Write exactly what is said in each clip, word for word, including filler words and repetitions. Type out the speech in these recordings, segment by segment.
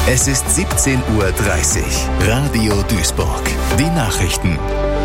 Es ist siebzehn Uhr dreißig. Radio Duisburg. Die Nachrichten.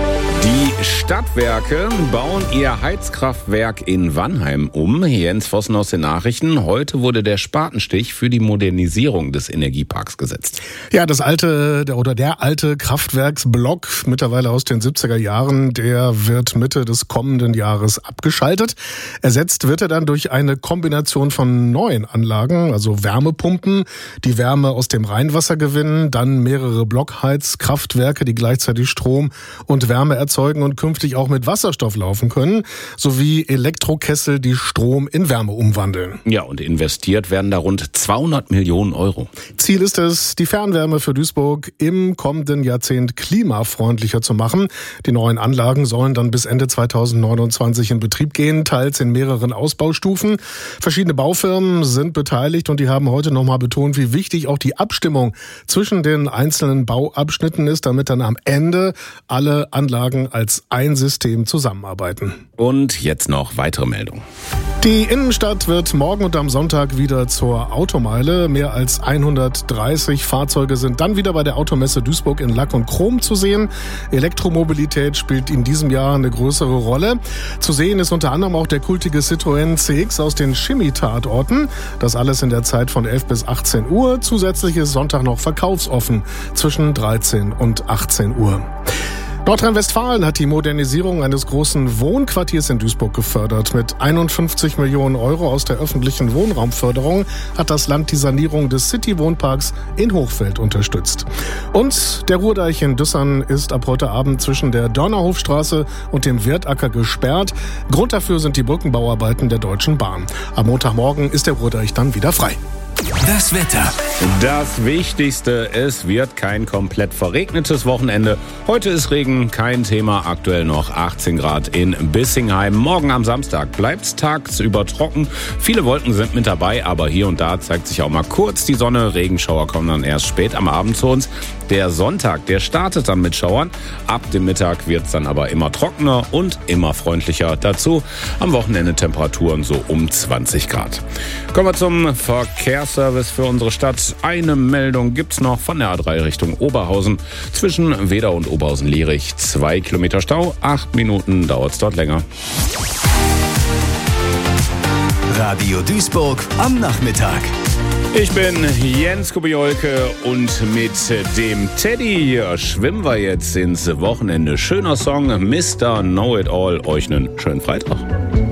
Die Stadtwerke bauen ihr Heizkraftwerk in Wannheim um. Jens Vossen aus den Nachrichten. Heute wurde der Spatenstich für die Modernisierung des Energieparks gesetzt. Ja, das alte der, oder der alte Kraftwerksblock, mittlerweile aus den siebziger Jahren, der wird Mitte des kommenden Jahres abgeschaltet. Ersetzt wird er dann durch eine Kombination von neuen Anlagen, also Wärmepumpen, die Wärme aus dem Rheinwasser gewinnen, dann mehrere Blockheizkraftwerke, die gleichzeitig Strom und Wärme erzeugen und künftig auch mit Wasserstoff laufen können, sowie Elektrokessel, die Strom in Wärme umwandeln. Ja, und investiert werden da rund zweihundert Millionen Euro. Ziel ist es, die Fernwärme für Duisburg im kommenden Jahrzehnt klimafreundlicher zu machen. Die neuen Anlagen sollen dann bis Ende zweitausendneunundzwanzig in Betrieb gehen, teils in mehreren Ausbaustufen. Verschiedene Baufirmen sind beteiligt und die haben heute nochmal betont, wie wichtig auch die Abstimmung zwischen den einzelnen Bauabschnitten ist, damit dann am Ende alle Anlagen als ein System zusammenarbeiten. Und jetzt noch weitere Meldungen. Die Innenstadt wird morgen und am Sonntag wieder zur Automeile. Mehr als hundertdreißig Fahrzeuge sind dann wieder bei der Automesse Duisburg in Lack und Chrom zu sehen. Elektromobilität spielt in diesem Jahr eine größere Rolle. Zu sehen ist unter anderem auch der kultige Citroën C X aus den Chemie-Tatorten. Das alles in der Zeit von elf bis achtzehn Uhr. Zusätzlich ist Sonntag noch verkaufsoffen zwischen dreizehn und achtzehn Uhr. Nordrhein-Westfalen hat die Modernisierung eines großen Wohnquartiers in Duisburg gefördert. Mit einundfünfzig Millionen Euro aus der öffentlichen Wohnraumförderung hat das Land die Sanierung des City-Wohnparks in Hochfeld unterstützt. Und der Ruhrdeich in Düssern ist ab heute Abend zwischen der Dörnerhofstraße und dem Wirtacker gesperrt. Grund dafür sind die Brückenbauarbeiten der Deutschen Bahn. Am Montagmorgen ist der Ruhrdeich dann wieder frei. Das Wetter. Das Wichtigste, es wird kein komplett verregnetes Wochenende. Heute ist Regen kein Thema, aktuell noch achtzehn Grad in Bissingheim. Morgen am Samstag bleibt's tagsüber trocken. Viele Wolken sind mit dabei, aber hier und da zeigt sich auch mal kurz die Sonne. Regenschauer kommen dann erst spät am Abend zu uns. Der Sonntag, der startet dann mit Schauern. Ab dem Mittag wird's dann aber immer trockener und immer freundlicher. Dazu am Wochenende Temperaturen so um zwanzig Grad. Kommen wir zum Verkehrsservice für unsere Stadt. Eine Meldung gibt's noch von der A drei Richtung Oberhausen. Zwischen Wedau und Oberhausen-Lierich zwei Kilometer Stau. Acht Minuten dauert's dort länger. Radio Duisburg am Nachmittag. Ich bin Jens Kubiolke und mit dem Teddy schwimmen wir jetzt ins Wochenende. Schöner Song, Mister Know It All. Euch einen schönen Freitag.